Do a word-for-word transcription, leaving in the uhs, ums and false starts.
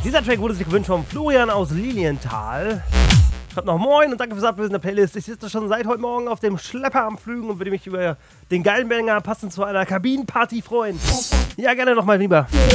Dieser Track wurde sich gewünscht vom Florian aus Lilienthal. Schreibt noch Moin und danke fürs Ablösen der Playlist. Ich sitze schon seit heute Morgen auf dem Schlepper am Flügen und würde mich über den geilen Banger passend zu einer Kabinenparty freuen. Ja, gerne nochmal lieber.